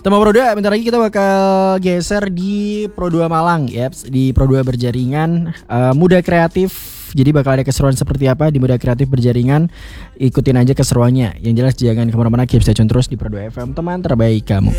Tema Pro 2, bentar lagi kita bakal geser di Pro 2 Malang, yaps, di Pro 2 berjaringan, muda kreatif. Jadi bakal ada keseruan seperti apa di muda kreatif berjaringan. Ikutin aja keseruannya. Yang jelas jangan kemana-mana, keep stay tune terus di Pro 2 FM, teman terbaik kamu.